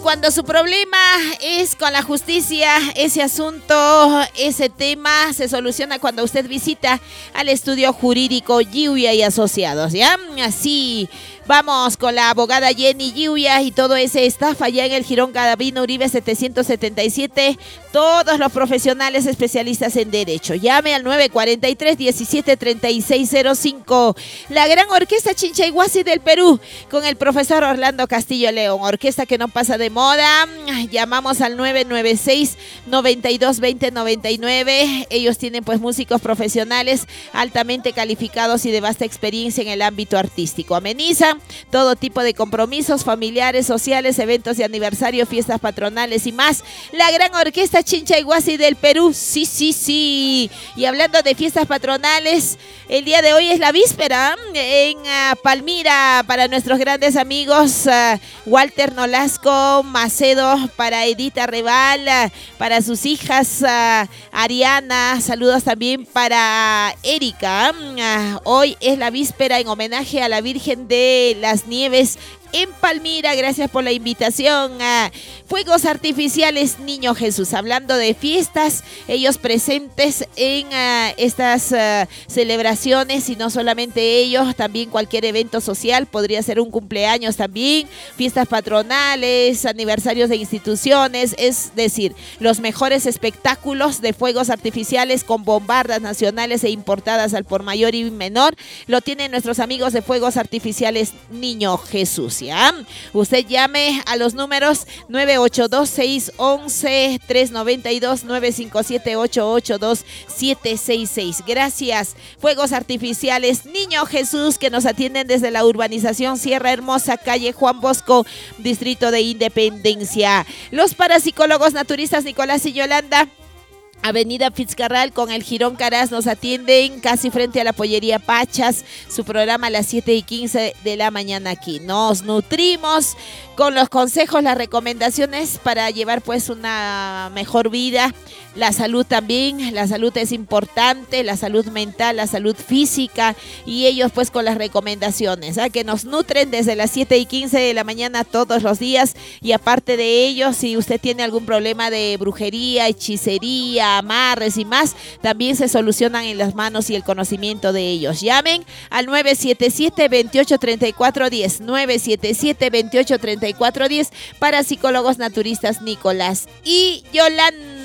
cuando su problema es con la justicia, ese asunto, ese tema se soluciona cuando usted visita al estudio jurídico Lluvia y Asociados, ¿ya? Así vamos con la abogada Jenny Lluvia y todo ese staff allá en el Jirón Gavino Uribe 777. Todos los profesionales especialistas en Derecho. Llame al 943-173605. La gran orquesta Chinchayhuasi del Perú con el profesor Orlando Castillo León. Orquesta que no pasa de moda. Llamamos al 996-922099. Ellos tienen pues músicos profesionales altamente calificados y de vasta experiencia en el ámbito artístico. Amenizan todo tipo de compromisos familiares, sociales, eventos de aniversario, fiestas patronales y más. La gran orquesta Chinchayhuasi del Perú, sí. Y hablando de fiestas patronales, el día de hoy es la víspera en Palmira para nuestros grandes amigos Walter Nolasco Macedo, para Edita Reval, para sus hijas Ariana, saludos también para Erika. Hoy es la víspera en homenaje a la Virgen de las Nieves en Palmira. Gracias por la invitación. Fuegos artificiales Niño Jesús. Hablando de fiestas, ellos presentes en estas celebraciones, y no solamente ellos, también cualquier evento social, podría ser un cumpleaños también, fiestas patronales, aniversarios de instituciones, es decir, los mejores espectáculos de fuegos artificiales con bombardas nacionales e importadas al por mayor y menor, lo tienen nuestros amigos de Fuegos Artificiales Niño Jesús. ¿Ya? Usted llame a los números 982-611-392, 957-882-766. Gracias, Fuegos Artificiales Niño Jesús, que nos atienden desde la urbanización Sierra Hermosa, calle Juan Bosco, distrito de Independencia. Los parapsicólogos naturistas Nicolás y Yolanda, Avenida Fitzcarral con el Jirón Caraz, nos atienden casi frente a la pollería Pachas. Su programa a las 7:15 de la mañana aquí. Nos nutrimos con los consejos, las recomendaciones para llevar pues una mejor vida. La salud también, la salud es importante, la salud mental, la salud física, y ellos pues con las recomendaciones, que nos nutren desde las 7:15 de la mañana todos los días. Y aparte de ello, si usted tiene algún problema de brujería, hechicería, amarres y más, también se solucionan en las manos y el conocimiento de ellos. Llamen al 977-283410, 977-283410 para psicólogos naturistas Nicolás y Yolanda.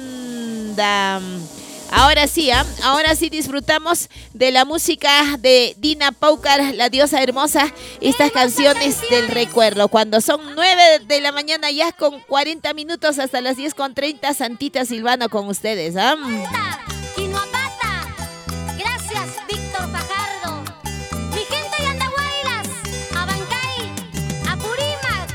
Ahora sí, ahora sí disfrutamos de la música de Dina Paucar, la diosa hermosa, estas canciones del recuerdo. Cuando son 9 de la mañana ya con 40 minutos hasta las 10:30, Santita Silvano con ustedes.